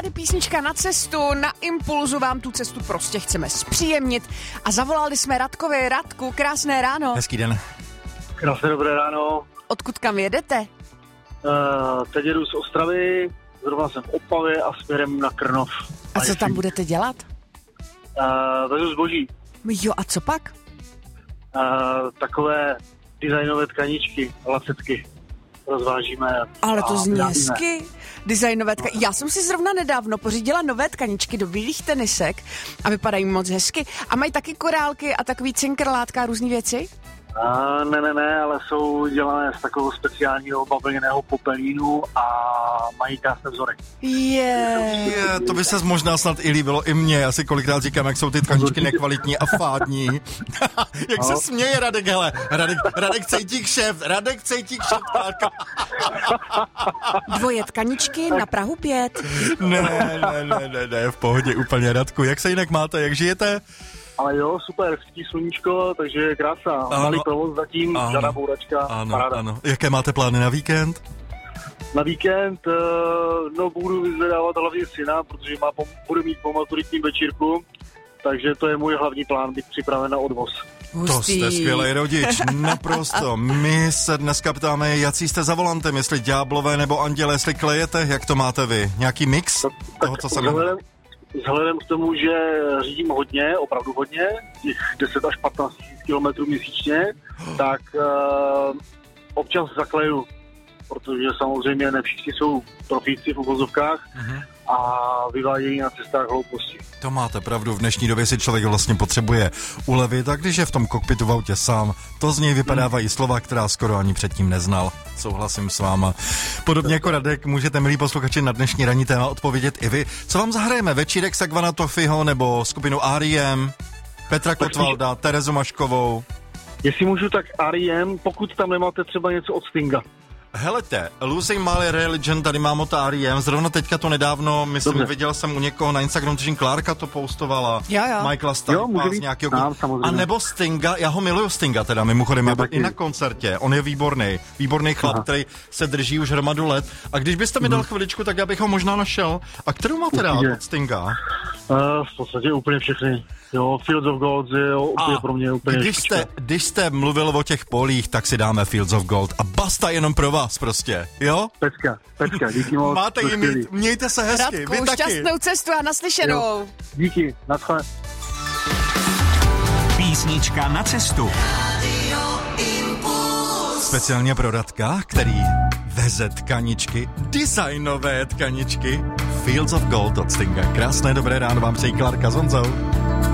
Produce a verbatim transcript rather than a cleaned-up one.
tady písnička Na cestu, na Impulzu vám tu cestu prostě chceme zpříjemnit a zavolali jsme Radkovi. Radku, krásné ráno. Hezký den. Krásné dobré ráno. Odkud kam jedete? Uh, teď jedu z Ostravy, zrovna jsem v Opavě a směrem na Krnov. A, a co tam budete dělat? Uh, vezu zboží. Jo, a co pak? Uh, takové designové tkaničky, lacetky rozvážíme. Ale to zní vyrábíme. hezky. Designové tkaníčky. Já jsem si zrovna nedávno pořídila nové tkaničky do bílých tenisek a vypadají moc hezky. A mají taky korálky a takový cinkrlátka a různý věci? Uh, ne, ne, ne, ale jsou dělané z takového speciálního bavlněného popelínu a mají krásné vzory. Je. Je, to by se možná snad i líbilo i mně. Já si kolikrát říkám, jak jsou ty tkaničky nekvalitní a fádní. Jak se směje Radek, hele. Radek, Radek cejtík šéf, Radek cejtík šéf. Dvoje tkaničky na Prahu pět. Ne, ne, ne, ne, ne, v pohodě úplně, Radku. Jak se jinak máte, jak žijete? Ale jo, super, svítí sluníčko, takže je krása. Ano. Malý provoz zatím, Ano. žádná bouračka, Ano, paráda. ano. Jaké máte plány na víkend? Na víkend, uh, no budu vyzvedávat hlavně syna, protože má pom- budu mít po maturitním večírku, takže to je můj hlavní plán, být připraven na odvoz. To jste skvělej rodič, naprosto. My se dneska ptáme, jací jste za volantem, jestli ďáblové nebo anděle, jestli klejete, jak to máte vy? Nějaký mix Tak, toho, co jsem... vzhledem, vzhledem k tomu, že řídím hodně, opravdu hodně, těch deset až patnáct tisíc kilometrů měsíčně, tak uh, občas zakleju, protože samozřejmě ne všichni jsou profíci v uvozovkách Mhm. a vyvádějí na cestách hlouposti. To máte pravdu, v dnešní době si člověk vlastně potřebuje ulevit a když je v tom kokpitu v autě sám, to z něj vypadávají slova, která skoro ani předtím neznal. Souhlasím s váma. Podobně jako Radek, můžete, milí posluchači, na dnešní ranní téma odpovědět i vy. Co vám zahrajeme? Večírek Sagvana Tofiho nebo skupinu R E M, Petra Kotvalda, Terezu Maškovou? Jestli můžu, tak R E M, pokud tam nemáte třeba něco od Stinga. Helete, Losing My Religion, tady mám od R E M, zrovna teďka to nedávno, myslím, Dobře. viděl jsem u někoho na Instagramu, tuším Clarka to postovala, Jo, jo. Michaela Jo, může Stipe z být. nějakého... Znám, samozřejmě. A nebo Stinga, já ho miluju Stinga teda, mimochodem, já byl taky. i na koncertě, on je výborný, výborný chlap, Aha. který se drží už hromadu let, a když byste mi dal chviličku, tak já bych ho možná našel. A kterou máte rád Určitě. od Stinga? Uh, v podstatě úplně všechny. Jo, Fields of Gold je jo, úplně pro mě úplně když špička. jste, když jste mluvil o těch polích, tak si dáme Fields of Gold a basta jenom pro vás prostě, jo? Pecka, pecka, díky moc. Máte to ji skvělý. mít, mějte se hezky, Radku, vy taky. šťastnou cestu a naslyšenou. Jo. Díky, naschle. Písnička na cestu. Speciálně pro Radka, který veze tkaničky, designové tkaničky, Fields of Gold od Stinga. Krásné dobré ráno vám přeji Klárka s Honzou.